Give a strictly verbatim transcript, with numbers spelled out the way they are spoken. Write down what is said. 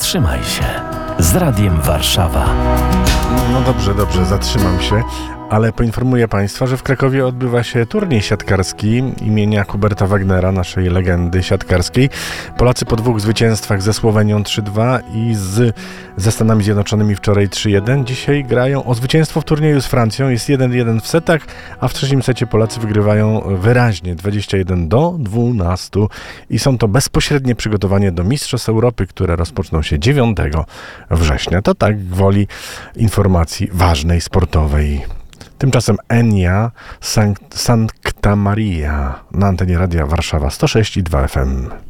Zatrzymaj się z Radiem Warszawa. No dobrze, dobrze, zatrzymam się, ale poinformuję Państwa, że w Krakowie odbywa się turniej siatkarski imienia Huberta Wagnera, naszej legendy siatkarskiej. Polacy po dwóch zwycięstwach ze Słowenią trzy dwa i z, ze Stanami Zjednoczonymi wczoraj trzy jeden. Dzisiaj grają o zwycięstwo w turnieju z Francją. Jest jeden jeden w setach, a w trzecim secie Polacy wygrywają wyraźnie dwadzieścia jeden do dwunastu. I są to bezpośrednie przygotowanie do Mistrzostw Europy, które rozpoczną się dziewiątego września. To tak gwoli informacji ważnej, sportowej. Tymczasem Enia Sancta Maria na antenie Radia Warszawa sto sześć i dwa F M.